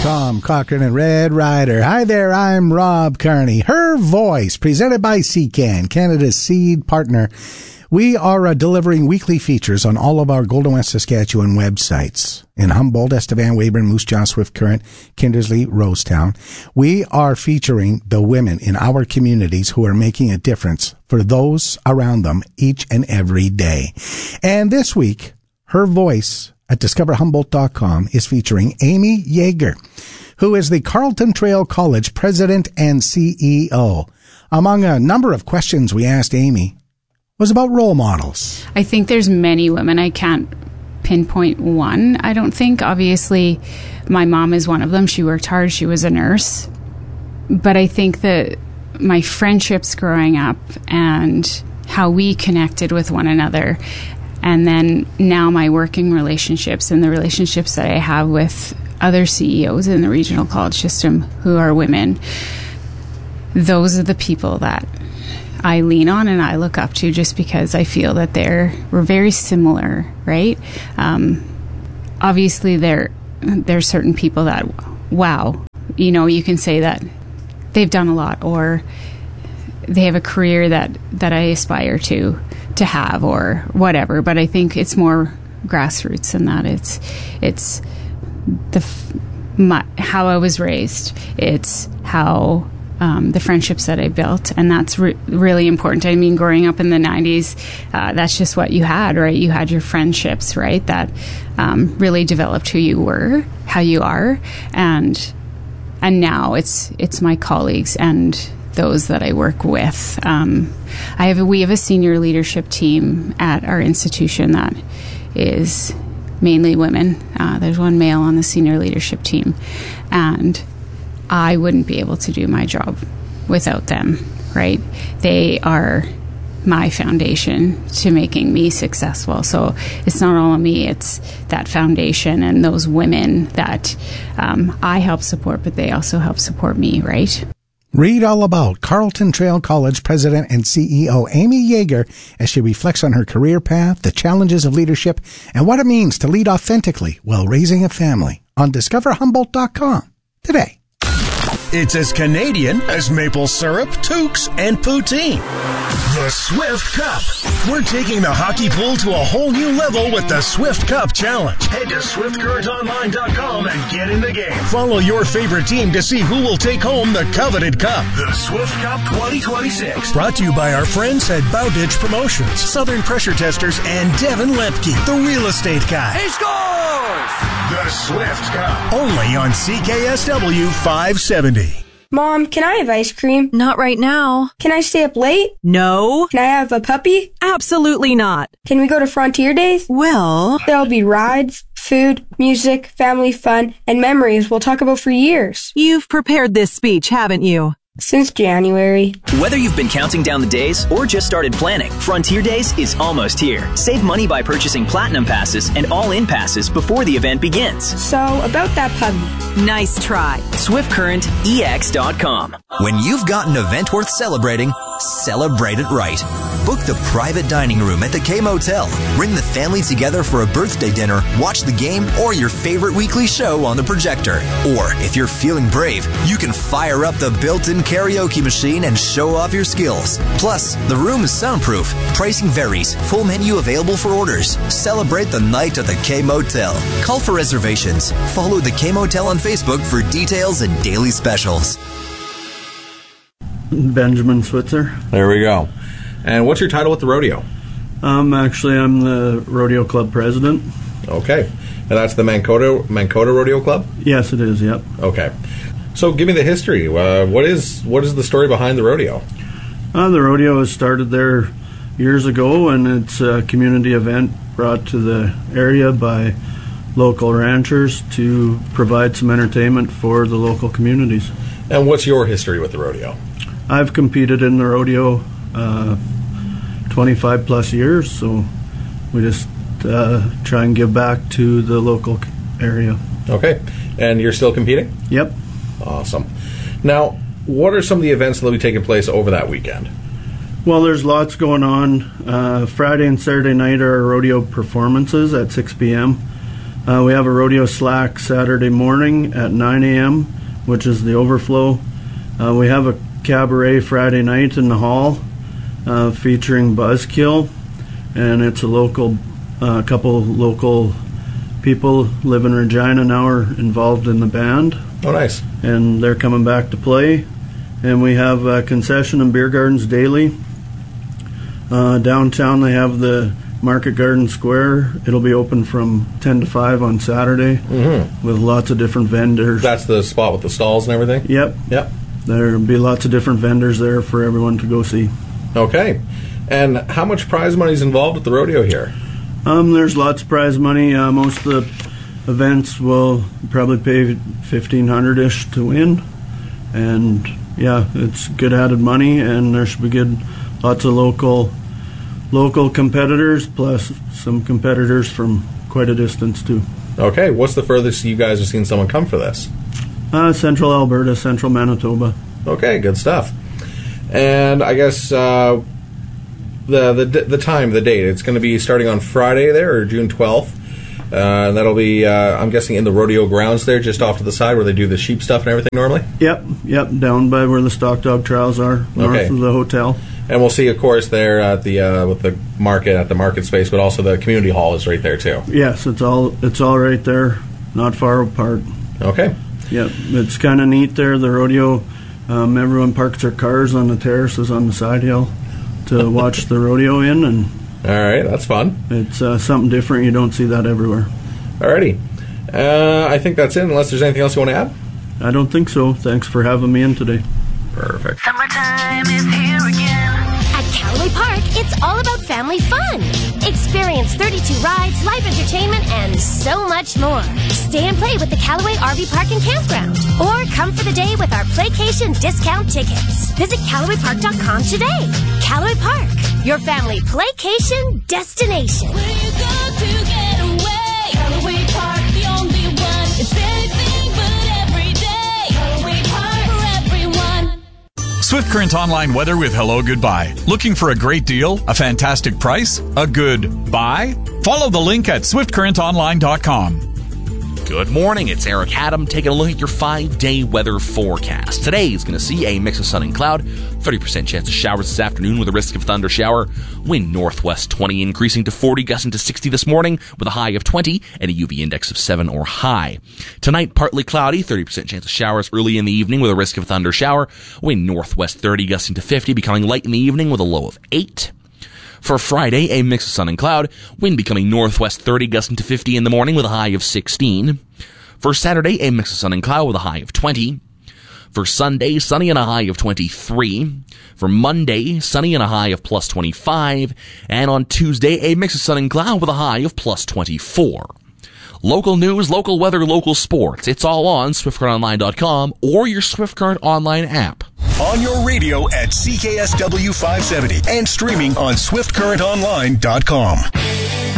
Tom Cochran and Red Rider. Hi there, I'm Rob Carney. Her Voice, presented by CCAN, Canada's seed partner. We are delivering weekly features on all of our Golden West Saskatchewan websites. In Humboldt, Estevan, Weyburn, Moose Jaw, Swift Current, Kindersley, Rosetown. We are featuring the women in our communities who are making a difference for those around them each and every day. And this week, Her Voice at discoverhumboldt.com is featuring Amy Yeager, who is the Carleton Trail College president and CEO. Among a number of questions we asked Amy was about role models. I think there's many women. I can't pinpoint one, I don't think. Obviously, my mom is one of them. She worked hard. She was a nurse. But I think that my friendships growing up and how we connected with one another, and then now my working relationships and the relationships that I have with other CEOs in the regional college system who are women, those are the people that I lean on and I look up to, just because I feel that we're very similar, right? Obviously, there's certain people that, wow, you can say that they've done a lot, or they have a career that I aspire to have, or whatever. But I think it's more grassroots than that. It's how I was raised. It's how the friendships that I built, and that's really important. I mean, growing up in the 90s, that's just what you had, right? You had your friendships, right? That really developed who you were, how you are, and now it's my colleagues and those that I work with. We have a senior leadership team at our institution that is mainly women. There's one male on the senior leadership team, and I wouldn't be able to do my job without them, right? They are my foundation to making me successful. So it's not all on me, it's that foundation and those women that I help support, but they also help support me, right? Read all about Carleton Trail College president and CEO Amy Yeager as she reflects on her career path, the challenges of leadership, and what it means to lead authentically while raising a family on discoverhumboldt.com today. It's as Canadian as maple syrup, toques, and poutine. The Swift Cup. We're taking the hockey pool to a whole new level with the Swift Cup Challenge. Head to SwiftCurrentOnline.com and get in the game. Follow your favorite team to see who will take home the coveted cup. The Swift Cup 2026. Brought to you by our friends at Bowditch Promotions, Southern Pressure Testers, and Devin Lepke, the real estate guy. He scores! The Swift Cup. Only on CKSW 570. Mom, can I have ice cream? Not right now. Can I stay up late? No. Can I have a puppy? Absolutely not. Can we go to Frontier Days? Well, there'll be rides, food, music, family fun, and memories we'll talk about for years. You've prepared this speech, haven't you? Since January. Whether you've been counting down the days or just started planning, Frontier Days is almost here. Save money by purchasing Platinum Passes and All-In Passes before the event begins. So, about that puppy. Nice try. SwiftCurrentEX.com. When you've got an event worth celebrating, celebrate it right. Book the private dining room at the K Motel. Bring the family together for a birthday dinner, watch the game, or your favorite weekly show on the projector. Or, if you're feeling brave, you can fire up the built-in karaoke machine and show off your skills. Plus, the room is soundproof. Pricing varies. Full menu available for orders. Celebrate the night at the K Motel. Call for reservations. Follow the K Motel on Facebook for details and daily specials. Benjamin Switzer. There we go. And what's your title with the rodeo? I'm the rodeo club president. Okay. And that's the Mankota Rodeo Club? Yes, it is, yep. Okay. So give me the history. What is the story behind the rodeo? The rodeo was started there years ago, and it's a community event brought to the area by local ranchers to provide some entertainment for the local communities. And what's your history with the rodeo? I've competed in the rodeo 25 plus years, so we just try and give back to the local area. Okay. And you're still competing? Yep. Awesome. Now, what are some of the events that will be taking place over that weekend? Well, there's lots going on. Friday and Saturday night are rodeo performances at 6 p.m. We have a rodeo slack Saturday morning at 9 a.m., which is the overflow. We have a cabaret Friday night in the hall featuring Buzzkill, and it's a couple local people live in Regina now are involved in the band. Oh, nice. And they're coming back to play. And we have concession and beer gardens daily. Downtown they have the Market Garden Square. It'll be open from 10 to 5 on Saturday with lots of different vendors. That's the spot with the stalls and everything? Yep. There'll be lots of different vendors there for everyone to go see. Okay. And how much prize money is involved with the rodeo here? There's lots of prize money. Most of the events will probably pay $1,500-ish to win. And, yeah, it's good added money, and there should be lots of local competitors, plus some competitors from quite a distance, too. Okay. What's the furthest you guys have seen someone come for this? Central Alberta, Central Manitoba. Okay, good stuff. And I guess the time, the date, it's going to be starting on Friday there, or June 12th. And that'll be, I'm guessing, in the rodeo grounds there, just off to the side where they do the sheep stuff and everything normally? Yep, down by where the stock dog trials are, north of the hotel. And we'll see, of course, there at the with the market, at the market space, but also the community hall is right there, too. Yes, it's all right there, not far apart. Okay. Yep, it's kind of neat there, the rodeo. Everyone parks their cars on the terraces on the side hill to watch the rodeo in, and all right, that's fun. It's something different. You don't see that everywhere. Alrighty. I think that's it, unless there's anything else you want to add? I don't think so. Thanks for having me in today. Perfect. Summertime is here again. At Callaway Park, it's all about family fun. Experience 32 rides, live entertainment, and so much more. Stay and play with the Callaway RV Park and Campground. Or come for the day with our Playcation discount tickets. Visit CallawayPark.com today. Callaway Park, your family Playcation destination. Where you go to get away. Callaway Park, the only one. It's anything but every day. Callaway Park for everyone. Swift Current Online weather with Hello Goodbye. Looking for a great deal? A fantastic price? A good buy? Follow the link at swiftcurrentonline.com. Good morning, it's Eric Adam taking a look at your 5-day weather forecast. Today is going to see a mix of sun and cloud, 30% chance of showers this afternoon with a risk of thunder shower, wind northwest 20 increasing to 40, gusting to 60 this morning with a high of 20 and a UV index of 7 or high. Tonight, partly cloudy, 30% chance of showers early in the evening with a risk of thunder shower, wind northwest 30 gusting to 50, becoming light in the evening with a low of 8. For Friday, a mix of sun and cloud, wind becoming northwest 30 gusting to 50 in the morning with a high of 16. For Saturday, a mix of sun and cloud with a high of 20. For Sunday, sunny and a high of 23. For Monday, sunny and a high of plus 25. And on Tuesday, a mix of sun and cloud with a high of plus 24. Local news, local weather, local sports. It's all on SwiftCurrentOnline.com or your Swift Current Online app. On your radio at CKSW 570 and streaming on SwiftCurrentOnline.com.